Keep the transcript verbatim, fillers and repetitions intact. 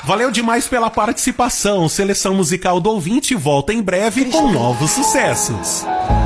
Valeu demais pela participação. Seleção musical do ouvinte volta em breve com novos sucessos.